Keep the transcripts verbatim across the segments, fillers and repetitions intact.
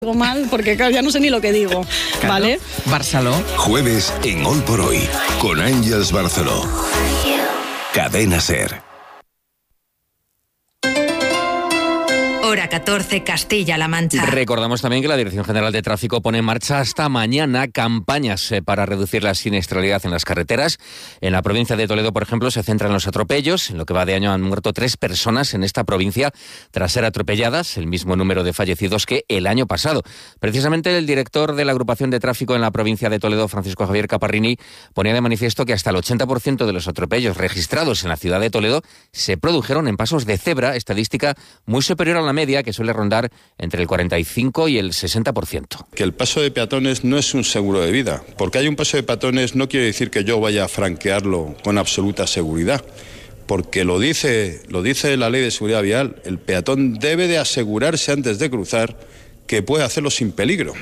Digo mal, porque claro, ya no sé ni lo que digo, claro. ¿Vale? Barceló. Jueves en Hoy por Hoy, con Àngels Barceló. Cadena SER. Hora catorce, Castilla-La Mancha. Recordamos también que la Dirección General de Tráfico pone en marcha hasta mañana campañas eh, para reducir la siniestralidad en las carreteras. En la provincia de Toledo, por ejemplo, se centran los atropellos. En lo que va de año han muerto tres personas en esta provincia tras ser atropelladas, el mismo número de fallecidos que el año pasado. Precisamente el director de la agrupación de tráfico en la provincia de Toledo, Francisco Javier Caparrini, ponía de manifiesto que hasta el ochenta por ciento de los atropellos registrados en la ciudad de Toledo se produjeron en pasos de cebra, estadística muy superior a la media, que suele rondar entre el cuarenta y cinco y el sesenta por ciento. Que el paso de peatones no es un seguro de vida. Porque hay un paso de peatones no quiere decir que yo vaya a franquearlo con absoluta seguridad. Porque lo dice, lo dice la ley de seguridad vial, el peatón debe de asegurarse antes de cruzar que puede hacerlo sin peligro.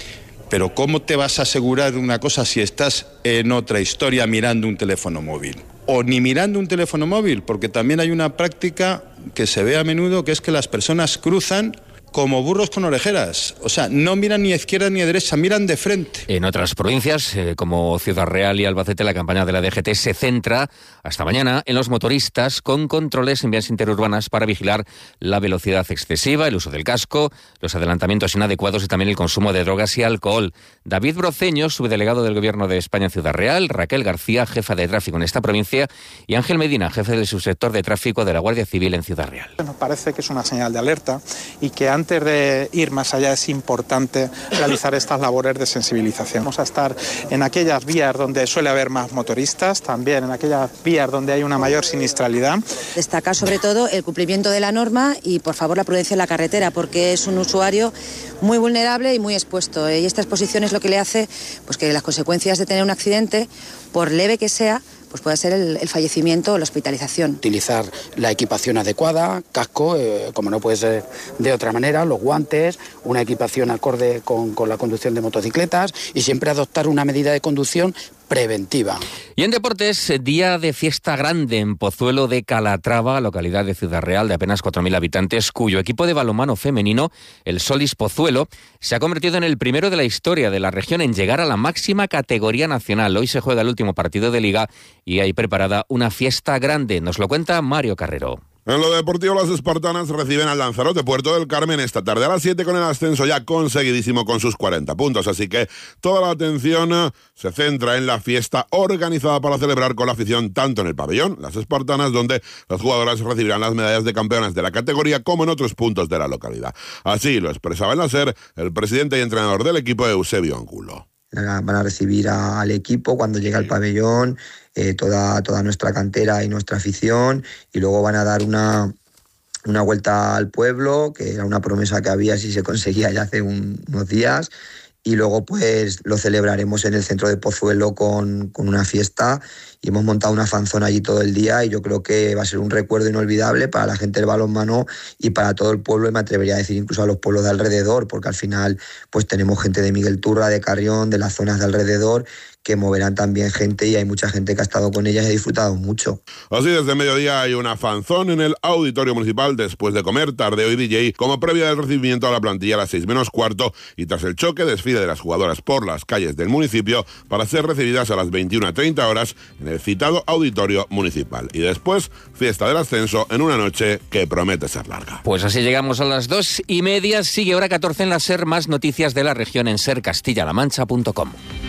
Pero ¿cómo te vas a asegurar una cosa si estás en otra historia mirando un teléfono móvil? O ni mirando un teléfono móvil, porque también hay una práctica que se ve a menudo, que es que las personas cruzan como burros con orejeras. O sea, no miran ni a izquierda ni a derecha, miran de frente. En otras provincias, eh, como Ciudad Real y Albacete, la campaña de la D G T se centra hasta mañana en los motoristas con controles en vías interurbanas para vigilar la velocidad excesiva, el uso del casco, los adelantamientos inadecuados y también el consumo de drogas y alcohol. David Broceño, subdelegado del Gobierno de España en Ciudad Real, Raquel García, jefa de tráfico en esta provincia, y Ángel Medina, jefe del subsector de tráfico de la Guardia Civil en Ciudad Real. Nos parece que es una señal de alerta y que antes Antes de ir más allá es importante realizar estas labores de sensibilización. Vamos a estar en aquellas vías donde suele haber más motoristas, también en aquellas vías donde hay una mayor siniestralidad. Destacar sobre todo el cumplimiento de la norma y por favor la prudencia en la carretera, porque es un usuario muy vulnerable y muy expuesto. Y esta exposición es lo que le hace pues que las consecuencias de tener un accidente, por leve que sea, pues puede ser el, el fallecimiento o la hospitalización. Utilizar la equipación adecuada, casco, eh, como no puede ser de otra manera, los guantes, una equipación acorde con, con la conducción de motocicletas y siempre adoptar una medida de conducción preventiva. Y en deportes, día de fiesta grande en Pozuelo de Calatrava, localidad de Ciudad Real de apenas cuatro mil habitantes, cuyo equipo de balonmano femenino, el Solis Pozuelo, se ha convertido en el primero de la historia de la región en llegar a la máxima categoría nacional. Hoy se juega el último partido de liga y hay preparada una fiesta grande. Nos lo cuenta Mario Carrero. En lo deportivo, las espartanas reciben al Lanzarote Puerto del Carmen esta tarde a las siete con el ascenso ya conseguidísimo con sus cuarenta puntos. Así que toda la atención se centra en la fiesta organizada para celebrar con la afición tanto en el pabellón, las espartanas, donde las jugadoras recibirán las medallas de campeonas de la categoría, como en otros puntos de la localidad. Así lo expresaba en la SER el presidente y entrenador del equipo, Eusebio Angulo. Van a recibir a, al equipo cuando llegue al pabellón, eh, toda, toda nuestra cantera y nuestra afición, y luego van a dar una, una vuelta al pueblo, que era una promesa que había si se conseguía ya hace un, unos días, y luego pues lo celebraremos en el centro de Pozuelo con, con una fiesta, y hemos montado una fanzona allí todo el día y yo creo que va a ser un recuerdo inolvidable para la gente del balonmano y para todo el pueblo, y me atrevería a decir incluso a los pueblos de alrededor, porque al final pues tenemos gente de Miguel Turra, de Carrión, de las zonas de alrededor, que moverán también gente, y hay mucha gente que ha estado con ellas y ha disfrutado mucho. Así, desde mediodía hay una fanzón en el Auditorio Municipal después de comer, tardeo y D J como previa del recibimiento a la plantilla a las seis menos cuarto, y tras el choque, desfile de las jugadoras por las calles del municipio para ser recibidas a las veintiuna treinta horas en el citado Auditorio Municipal. Y después, fiesta del ascenso en una noche que promete ser larga. Pues así llegamos a las dos y media. Sigue hora catorce en la SER. Más noticias de la región en ser castilla la mancha punto com.